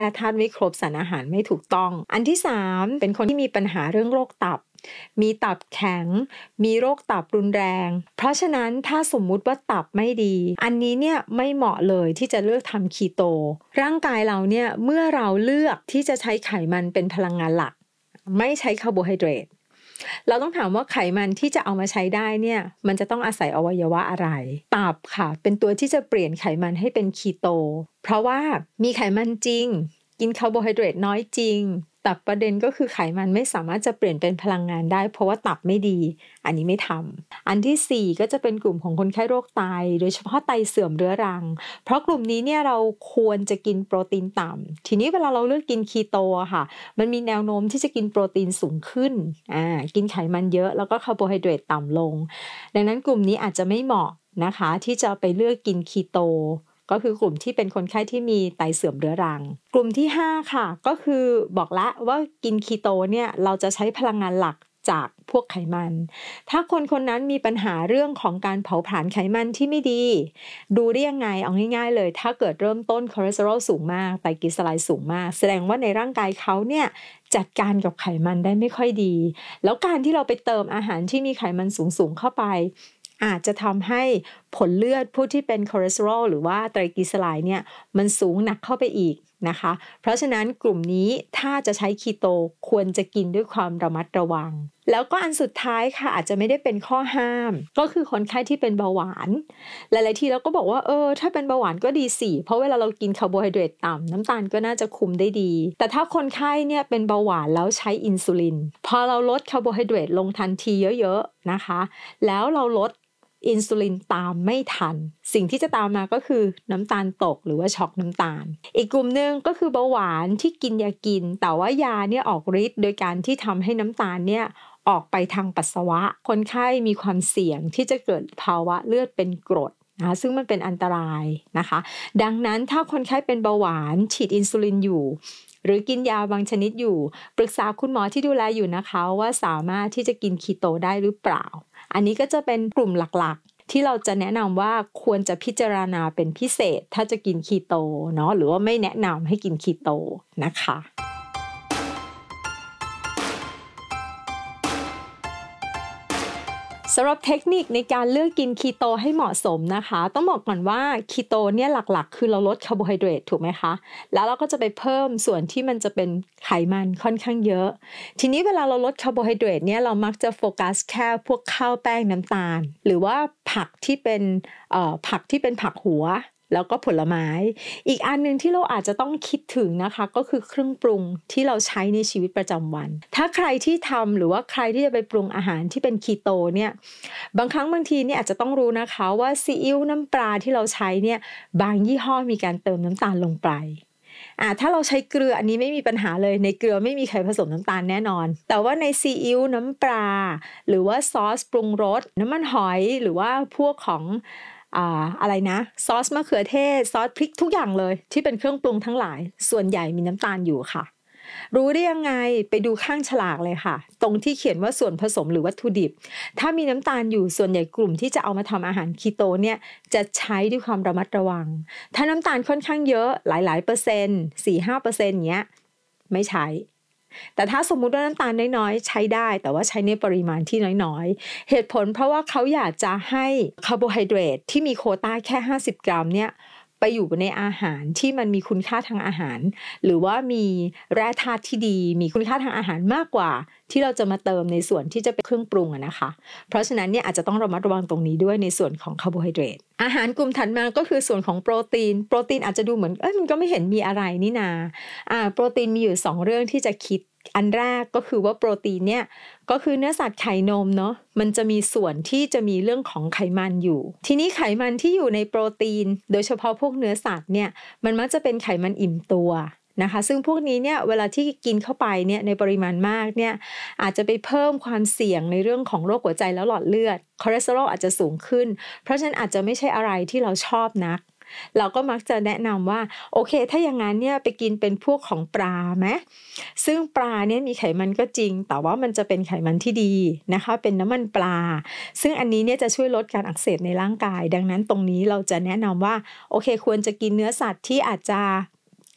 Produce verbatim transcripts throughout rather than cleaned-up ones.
ธาตุไม่ครบสารอาหารไม่ถูกต้องอันที่สามเป็นคนที่มีปัญหาเรื่องโรคตับมีตับแข็งมีโรคตับรุนแรงเพราะฉะนั้นถ้าสมมุติว่าตับไม่ดีอันนี้เนี่ยไม่เหมาะเลยที่จะเลือกทำคีโตร่างกายเราเนี่ยเมื่อเราเลือกที่จะใช้ไขมันเป็นพลังงานหลักไม่ใช้คาร์โบไฮเดรตเราต้องถามว่าไขมันที่จะเอามาใช้ได้เนี่ยมันจะต้องอาศัยอวัยวะอะไรตับค่ะเป็นตัวที่จะเปลี่ยนไขมันให้เป็นคีโตเพราะว่ามีไขมันจริงกินคาร์โบไฮเดรตน้อยจริงแต่ประเด็นก็คือไขมันไม่สามารถจะเปลี่ยนเป็นพลังงานได้เพราะว่าตับไม่ดีอันนี้ไม่ทำอันที่สี่ก็จะเป็นกลุ่มของคนไข้โรคไตโดยเฉพาะไตเสื่อมเรื้อรังเพราะกลุ่มนี้เนี่ยเราควรจะกินโปรตีนต่ำทีนี้เวลาเราเลือกกินคีโตอะค่ะมันมีแนวโน้มที่จะกินโปรตีนสูงขึ้นอ่ากินไขมันเยอะแล้วก็คาร์โบไฮเดรตต่ำลงดังนั้นกลุ่มนี้อาจจะไม่เหมาะนะคะที่จะไปเลือกกินคีโตก็คือกลุ่มที่เป็นคนไข้ที่มีไตเสื่อมเรื้อรังกลุ่มที่ห้าค่ะก็คือบอกละว่ากินคีโตเนี่ยเราจะใช้พลังงานหลักจากพวกไขมันถ้าคนคนนั้นมีปัญหาเรื่องของการเผาผลาญไขมันที่ไม่ดีดูได้ยังไงเอาง่ายๆเลยถ้าเกิดเริ่มต้นคอเลสเตอรอลสูงมากไตรกลีเซอไรด์สูงมากแสดงว่าในร่างกายเขาเนี่ยจัดการกับไขมันได้ไม่ค่อยดีแล้วการที่เราไปเติมอาหารที่มีไขมันสูงๆเข้าไปอาจจะทำให้ผลเลือดผู้ที่เป็นคอเลสเตอรอลหรือว่าไตรกลีเซอไรด์เนี่ยมันสูงหนักเข้าไปอีกนะคะเพราะฉะนั้นกลุ่มนี้ถ้าจะใช้คีโตควรจะกินด้วยความระมัดระวังแล้วก็อันสุดท้ายค่ะอาจจะไม่ได้เป็นข้อห้ามก็คือคนไข้ที่เป็นเบาหวานหลายๆทีเราก็บอกว่าเออถ้าเป็นเบาหวานก็ดีสิเพราะเวลาเรากินคาร์โบไฮเดรตต่ำน้ำตาลก็น่าจะคุมได้ดีแต่ถ้าคนไข้เนี่ยเป็นเบาหวานแล้วใช้อินซูลินพอเราลดคาร์โบไฮเดรตลงทันทีเยอะๆนะคะแล้วเราลดอินซูลินตามไม่ทันสิ่งที่จะตามมาก็คือน้ำตาลตกหรือว่าช็อกน้ำตาลอีกกลุ่มนึงก็คือเบาหวานที่กินยากินแต่ว่ายาเนี่ยออกฤทธิ์โดยการที่ทำให้น้ำตาลเนี่ยออกไปทางปัสสาวะคนไข้มีความเสี่ยงที่จะเกิดภาวะเลือดเป็นกรดนะซึ่งมันเป็นอันตรายนะคะดังนั้นถ้าคนไข้เป็นเบาหวานฉีดอินซูลินอยู่หรือกินยาบางชนิดอยู่ปรึกษาคุณหมอที่ดูแลอยู่นะคะว่าสามารถที่จะกินคีโตได้หรือเปล่าอันนี้ก็จะเป็นกลุ่มหลักๆที่เราจะแนะนำว่าควรจะพิจารณาเป็นพิเศษถ้าจะกินคีโตเนาะหรือว่าไม่แนะนำให้กินคีโตนะคะสำหรับเทคนิคในการเลือกกินคีโตให้เหมาะสมนะคะต้องบอกก่อนว่าคีโตเนี่ยหลักๆคือเราลดคาร์โบไฮเดรตถูกไหมคะแล้วเราก็จะไปเพิ่มส่วนที่มันจะเป็นไขมันค่อนข้างเยอะทีนี้เวลาเราลดคาร์โบไฮเดรตเนี่ยเรามักจะโฟกัสแค่พวกข้าวแป้งน้ำตาลหรือว่าผักที่เป็นเอ่อผักที่เป็นผักหัวแล้วก็ผลไม้อีกอันนึงที่เราอาจจะต้องคิดถึงนะคะก็คือเครื่องปรุงที่เราใช้ในชีวิตประจำวันถ้าใครที่ทำหรือว่าใครที่จะไปปรุงอาหารที่เป็นคีโตเนี่ยบางครั้งบางทีเนี่ยอาจจะต้องรู้นะคะว่าซีอิ๊วน้ำปลาที่เราใช้เนี่ยบางยี่ห้อมีการเติมน้ำตาลลงไปอ่าถ้าเราใช้เกลืออันนี้ไม่มีปัญหาเลยในเกลือไม่มีใครผสมน้ำตาลแน่นอนแต่ว่าในซีอิ๊วน้ำปลาหรือว่าซอสปรุงรสน้ำมันหอยหรือว่าพวกของอ่าอะไรนะซอสมะเขือเทศซอสพริกทุกอย่างเลยที่เป็นเครื่องปรุงทั้งหลายส่วนใหญ่มีน้ำตาลอยู่ค่ะรู้ได้ยังไงไปดูข้างฉลากเลยค่ะตรงที่เขียนว่าส่วนผสมหรือวัตถุดิบถ้ามีน้ำตาลอยู่ส่วนใหญ่กลุ่มที่จะเอามาทำอาหารคีโตเนี่ยจะใช้ด้วยความระมัดระวังถ้าน้ำตาลค่อนข้างเยอะหลายๆเปอร์เซ็นต์ สี่ถึงห้าเปอร์เซ็นต์ เงี้ยไม่ใช้แต่ถ้าสมมุติว่าน้ำตาลน้อยๆใช้ได้แต่ว่าใช้ในปริมาณที่น้อยๆเหตุผลเพราะว่าเขาอยากจะให้คาร์โบไฮเดรตที่มีโควต้าแค่ห้าสิบกรัมเนี่ยไปอยู่ในอาหารที่มันมีคุณค่าทางอาหารหรือว่ามีแร่ธาตุที่ดีมีคุณค่าทางอาหารมากกว่าที่เราจะมาเติมในส่วนที่จะเป็นเครื่องปรุงอะนะคะเพราะฉะนั้นเนี่ยอาจจะต้องระมัดระวังตรงนี้ด้วยในส่วนของคาร์โบไฮเดรตอาหารกลุ่มถัดมาก็คือส่วนของโปรตีนโปรตีนอาจจะดูเหมือนเอ้ยมันก็ไม่เห็นมีอะไรนี่นาอ่าโปรตีนมีอยู่สองเรื่องที่จะคิดอันแรกก็คือว่าโปรตีนเนี่ยก็คือเนื้อสัตว์ไข่นมเนาะมันจะมีส่วนที่จะมีเรื่องของไขมันอยู่ทีนี้ไขมันที่อยู่ในโปรตีนโดยเฉพาะพวกเนื้อสัตว์เนี่ยมันมักจะเป็นไขมันอิ่มตัวนะคะซึ่งพวกนี้เนี่ยเวลาที่กินเข้าไปเนี่ยในปริมาณมากเนี่ยอาจจะไปเพิ่มความเสี่ยงในเรื่องของโรคหัวใจและหลอดเลือดคอเลสเตอรอลอาจจะสูงขึ้นเพราะฉะนั้นอาจจะไม่ใช่อะไรที่เราชอบนักเราก็มักจะแนะนำว่าโอเคถ้าอย่างนั้นเนี่ยไปกินเป็นพวกของปลาไหมซึ่งปลาเนี่ยมีไขมันก็จริงแต่ว่ามันจะเป็นไขมันที่ดีนะคะเป็นน้ำมันปลาซึ่งอันนี้เนี่ยจะช่วยลดการอักเสบในร่างกายดังนั้นตรงนี้เราจะแนะนำว่าโอเคควรจะกินเนื้อสัตว์ที่อาจจะ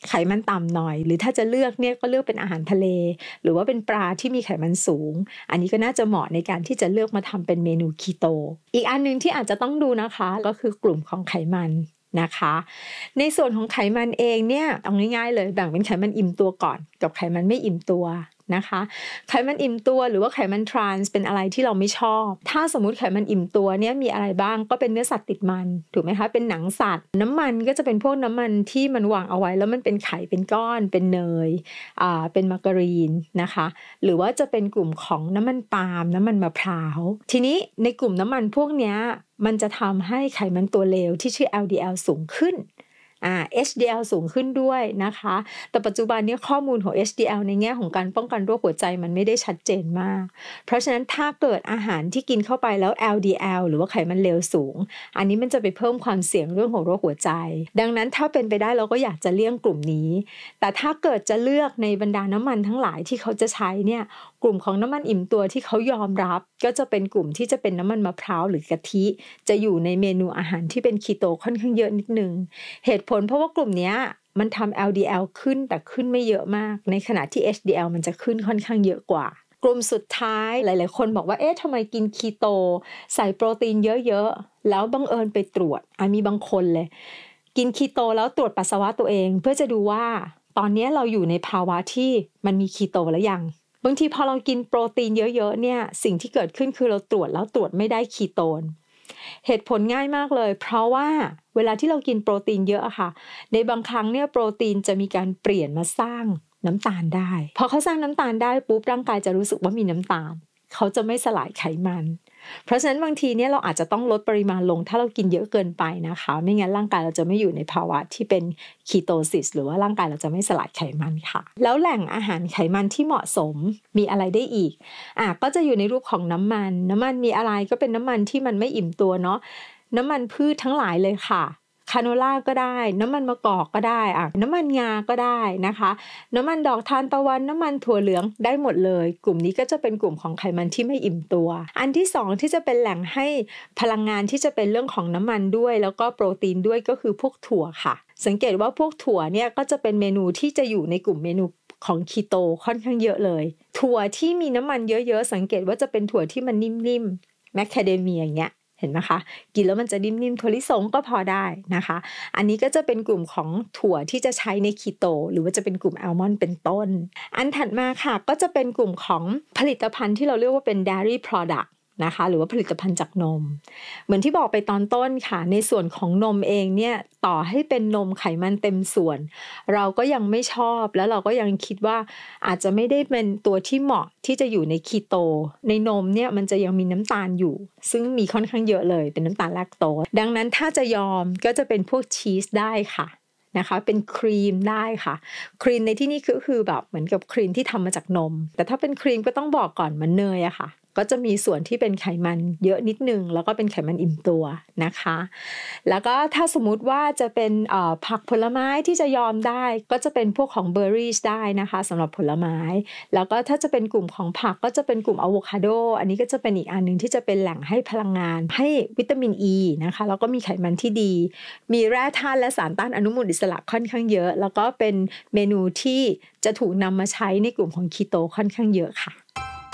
ไขมันต่ำหน่อยหรือถ้าจะเลือกเนี่ยก็เลือกเป็นอาหารทะเลหรือว่าเป็นปลาที่มีไขมันสูงอันนี้ก็น่าจะเหมาะในการที่จะเลือกมาทำเป็นเมนูคีโตอีกอันนึงที่อาจจะต้องดูนะคะก็คือกลุ่มของไขมันนะคะในส่วนของไขมันเองเนี่ยเอาง่ายๆเลยแบ่งเป็นไขมันอิ่มตัวก่อนกับไขมันไม่อิ่มตัวนะคะไขมันอิ่มตัวหรือว่าไขมันทรานส์เป็นอะไรที่เราไม่ชอบถ้าสมมุติไขมันอิ่มตัวเนี่ยมีอะไรบ้างก็เป็นเนื้อสัตว์ติดมันถูกไหมคะเป็นหนังสัตว์น้ำมันก็จะเป็นพวกน้ำมันที่มันวางเอาไว้แล้วมันเป็นไข่เป็นก้อนเป็นเนยอ่าเป็นมาการีนนะคะหรือว่าจะเป็นกลุ่มของน้ำมันปาล์มน้ำมันมะพร้าวทีนี้ในกลุ่มน้ำมันพวกเนี้ยมันจะทำให้ไขมันตัวเลวที่ชื่อ แอล ดี แอล สูงขึ้นอ่า เอช ดี แอล สูงขึ้นด้วยนะคะแต่ปัจจุบันนี้ข้อมูลของ เอช ดี แอล ในแง่ของการป้องกันโรคหัวใจมันไม่ได้ชัดเจนมากเพราะฉะนั้นถ้าเกิดอาหารที่กินเข้าไปแล้ว แอล ดี แอล หรือว่าไขมันเลวสูงอันนี้มันจะไปเพิ่มความเสี่ยงเรื่องของโรคหัวใจดังนั้นถ้าเป็นไปได้เราก็อยากจะเลี่ยงกลุ่มนี้แต่ถ้าเกิดจะเลือกในบรรดาน้ำมันทั้งหลายที่เขาจะใช้เนี่ยกลุ่มของน้ำมันอิ่มตัวที่เขายอมรับก็จะเป็นกลุ่มที่จะเป็นน้ำมันมะพร้าวหรือกะทิจะอยู่ในเมนูอาหารที่เป็นคีโตค่อนข้างเยอะนิดนึงเหตุผลเพราะว่ากลุ่มนี้มันทำ แอล ดี แอล ขึ้นแต่ขึ้นไม่เยอะมากในขณะที่ เอช ดี แอล มันจะขึ้นค่อนข้างเยอะกว่ากลุ่มสุดท้ายหลายๆคนบอกว่าเอ๊ะทำไมกินคีโตใส่โปรตีนเยอะๆแล้วบังเอิญไปตรวจอ่ะมีบางคนเลยกินคีโตแล้วตรวจปัสสาวะตัวเองเพื่อจะดูว่าตอนนี้เราอยู่ในภาวะที่มันมีคีโตแล้วยังบางทีพอเรากินโปรตีนเยอะๆเนี่ยสิ่งที่เกิดขึ้นคือเราตรวจแล้วตรวจไม่ได้คีโตนเหตุผลง่ายมากเลยเพราะว่าเวลาที่เรากินโปรตีนเยอะอะค่ะในบางครั้งเนี่ยโปรตีนจะมีการเปลี่ยนมาสร้างน้ำตาลได้พอเขาสร้างน้ำตาลได้ปุ๊บร่างกายจะรู้สึกว่ามีน้ำตาลเขาจะไม่สลายไขมันเพราะฉะนั้นบางทีเนี่ยเราอาจจะต้องลดปริมาณลงถ้าเรากินเยอะเกินไปนะคะไม่งั้นร่างกายเราจะไม่อยู่ในภาวะที่เป็นคีโตซิสหรือว่าร่างกายเราจะไม่สลายไขมันค่ะแล้วแหล่งอาหารไขมันที่เหมาะสมมีอะไรได้อีกอ่ะก็จะอยู่ในรูปของน้ำมันน้ำมันมีอะไรก็เป็นน้ำมันที่มันไม่อิ่มตัวเนาะน้ำมันพืชทั้งหลายเลยค่ะคาโนล่าก็ได้น้ำมันมะกอกก็ได้อ่ะน้ำมันงาก็ได้นะคะน้ำมันดอกทานตะวันน้ำมันถั่วเหลืองได้หมดเลยกลุ่มนี้ก็จะเป็นกลุ่มของไขมันที่ไม่อิ่มตัวอันที่สองที่จะเป็นแหล่งให้พลังงานที่จะเป็นเรื่องของน้ำมันด้วยแล้วก็โปรตีนด้วยก็คือพวกถั่วค่ะสังเกตว่าพวกถั่วเนี่ยก็จะเป็นเมนูที่จะอยู่ในกลุ่มเมนูของคีโตค่อนข้างเยอะเลยถั่วที่มีน้ำมันเยอะๆสังเกตว่าจะเป็นถั่วที่มันนิ่มๆแมคคาเดเมียอย่างเงี้ยเห็นไหมคะกินแล้วมันจะนิ่มๆถั่วลิสงก็พอได้นะคะอันนี้ก็จะเป็นกลุ่มของถั่วที่จะใช้ในคีโตหรือว่าจะเป็นกลุ่มอัลมอนด์เป็นต้นอันถัดมาค่ะก็จะเป็นกลุ่มของผลิตภัณฑ์ที่เราเรียกว่าเป็น dairy product นะคะหรือว่าผลิตภัณฑ์จากนมเหมือนที่บอกไปตอนต้นค่ะในส่วนของนมเองเนี่ยต่อให้เป็นนมไขมันเต็มส่วนเราก็ยังไม่ชอบแล้วเราก็ยังคิดว่าอาจจะไม่ได้เป็นตัวที่เหมาะที่จะอยู่ในคีโตในนมเนี่ยมันจะยังมีน้ำตาลอยู่ซึ่งมีค่อนข้างเยอะเลยเป็นน้ำตาลแลคโตสดังนั้นถ้าจะยอมก็จะเป็นพวกชีสได้ค่ะนะคะเป็นครีมได้ค่ะครีมในที่นี้คือคือแบบเหมือนกับครีมที่ทำมาจากนมแต่ถ้าเป็นครีมก็ต้องบอกก่อนมันเนยอะค่ะก็จะมีส่วนที่เป็นไขมันเยอะนิดนึงแล้วก็เป็นไขมันอิ่มตัวนะคะแล้วก็ถ้าสมมุติว่าจะเป็นผักผลไม้ที่จะยอมได้ก็จะเป็นพวกของเบอร์รี่ได้นะคะสำหรับผลไม้แล้วก็ถ้าจะเป็นกลุ่มของผักก็จะเป็นกลุ่มอะโวคาโดอันนี้ก็จะเป็นอีกอันนึงที่จะเป็นแหล่งให้พลังงานให้วิตามินอีนะคะแล้วก็มีไขมันที่ดีมีแร่ธาตุและสารต้านอนุมูลอิสระค่อนข้างเยอะแล้วก็เป็นเมนูที่จะถูกนำมาใช้ในกลุ่มของคีโตค่อนข้างเยอะค่ะ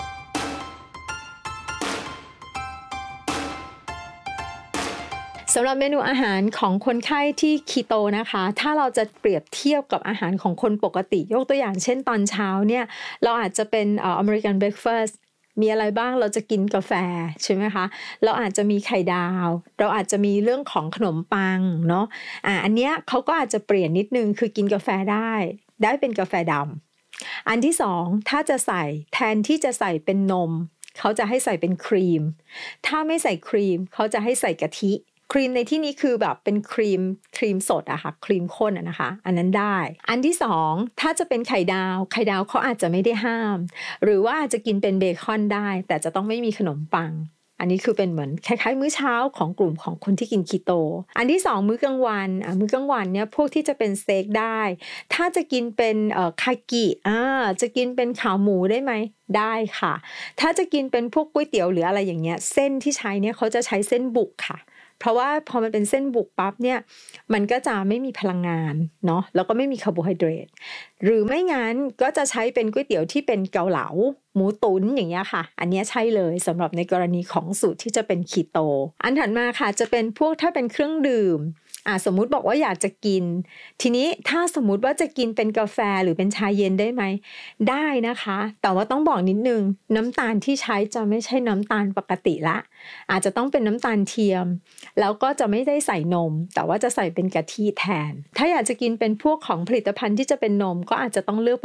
สำหรับเมนูอาหารของคนไข้ที่คีโตนะคะถ้าเราจะเปรียบเทียบกับอาหารของคนปกติยกตัวอย่างเช่นตอนเช้าเนี่ยเราอาจจะเป็นเอ่ออเมริกันเบรคฟาสต์มีอะไรบ้างเราจะกินกาแฟใช่ไหมคะเราอาจจะมีไข่ดาวเราอาจจะมีเรื่องของขนมปังเนาะอ่าอันเนี้ยเขาก็อาจจะเปลี่ยนนิดนึงคือกินกาแฟได้ได้เป็นกาแฟดำอันที่สองถ้าจะใส่แทนที่จะใส่เป็นนมเขาจะให้ใส่เป็นครีมถ้าไม่ใส่ครีมเขาจะให้ใส่กะทิครีมในที่นี้คือแบบเป็นครีมครีมสดอะค่ะครีมข้นอะนะคะอันนั้นได้อันที่สองถ้าจะเป็นไข่ดาวไข่ดาวเขาอาจจะไม่ได้ห้ามหรือว่าอาจจะกินเป็นเบคอนได้แต่จะต้องไม่มีขนมปังอันนี้คือเป็นเหมือนคล้ายๆมื้อเช้าของกลุ่มของคนที่กินคีโตอันที่สองมื้อกลางวันอ่ะมื้อกลางวันเนี่ยพวกที่จะเป็นสเต็กได้ถ้าจะกินเป็นเอ่อคากิอ่าจะกินเป็นขาหมูได้ไหมได้ค่ะถ้าจะกินเป็นพวกก๋วยเตี๋ยวหรืออะไรอย่างเงี้ยเส้นที่ใช้เนี่ยเขาจะใช้เส้นบุกค่ะเพราะว่าพอมันเป็นเส้นบุกปั๊บเนี่ยมันก็จะไม่มีพลังงานเนาะแล้วก็ไม่มีคาร์โบไฮเดรตหรือไม่งั้นก็จะใช้เป็นก๋วยเตี๋ยวที่เป็นเกาเหลาหมูตุ๋นอย่างเงี้ยค่ะอันนี้ใช่เลยสำหรับในกรณีของสูตรที่จะเป็นคีโตอันถัดมาค่ะจะเป็นพวกถ้าเป็นเครื่องดื่มอ่ะสมมุติบอกว่าอยากจะกินทีนี้ถ้าสมมุติว่าจะกินเป็นกาแฟหรือเป็นชาเย็นได้ไหมได้นะคะแต่ว่าต้องบอกนิดนึงน้ำตาลที่ใช้จะไม่ใช่น้ำตาลปกติละอาจจะต้องเป็นน้ำตาลเทียมแล้วก็จะไม่ได้ใส่นมแต่ว่าจะใส่เป็นกะทิแทนถ้าอยากจะกินเป็นพวกของผลิตภัณฑ์ที่จะเป็นนมก็อาจจะต้องเลือก